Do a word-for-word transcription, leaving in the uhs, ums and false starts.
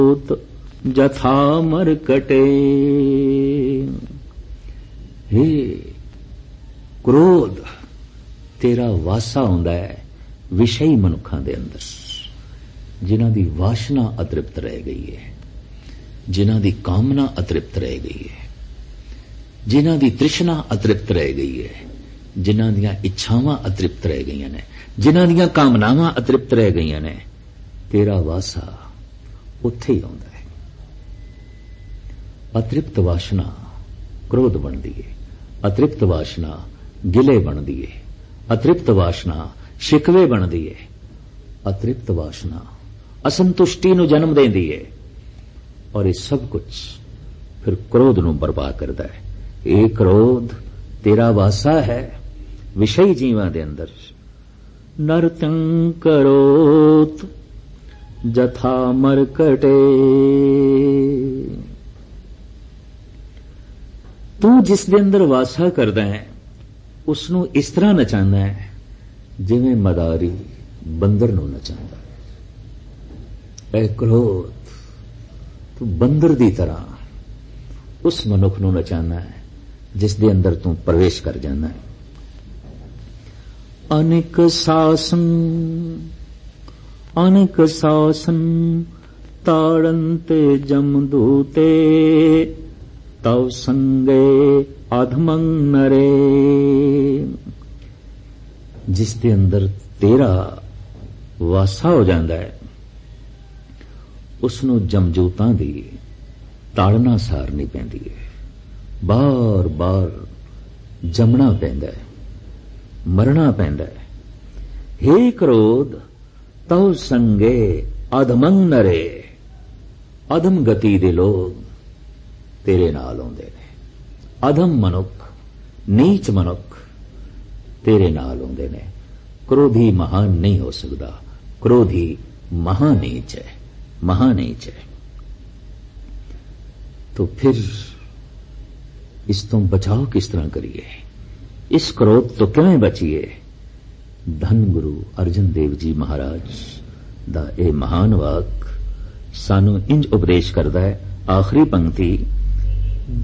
जथा मरकटे। हे क्रोध तेरा वासा आउंदा है विषयी मनुखां दे अंदर, जिन्हां दी वासना अतृप्त रह गई है, जिन्हां दी कामना अतृप्त रह गई है, जिन्हां दी तृष्णा अतृप्त रह गई है, जिन्हां दियां इच्छावां अतृप्त रह गई ने, जिन्हां दियां कामनावां अतृप्त रह गई ने, तेरा वासा उत्थे ही आउंदा है। अतृप्त वासना क्रोध बनदी है, अतृप्त वासना गिले बनदी है, अतृप्त वासना शिकवे बनदी है, अतृप्त वासना असंतुष्टि नूं जन्म देंदी है, और ये सब कुछ फिर क्रोध नूं बर्बाद करदा है। ये क्रोध तेरा वासा है विषयी जीवां दे अंदर। नर्तं करोत जथा मरकटे। तू जिस दे अंदर वासा करदा है उसनूं इस तरह नचांदा है जिवें मदारी बंदर नूं नचांदा है। ऐ क्रोध तू बंदर दी तरह उस मनुख नूं नचांदा है जिस दे अंदर तू प्रवेश कर जांदा है। अनेक सासन अनेक सासन ताड़न्ते जमदूते तव संगे अधमं नरे। जिस दे अंदर तेरा वासा हो जांदा है उसनूं जमजूतां दी ताड़ना सारनी पैंदी है, बार बार जमना पैंदा है, मरना पैंदा है। हे क्रोध तव संगे अधमं नरे। अधम गति दे लोग तेरे नाल आउंदे ने, अधम मनुख नीच मनुख तेरे नाल आउंदे ने। क्रोधी महान नहीं हो सकता, क्रोधी महानीच है, महानीच है। तो फिर इस तो बचाव किस तरह करिए, इस क्रोध तो किवें बचिए। धन गुरु अर्जन देव जी महाराज दा ए महान वाक सानू इंज उपदेश करदा है। आखिरी पंक्ति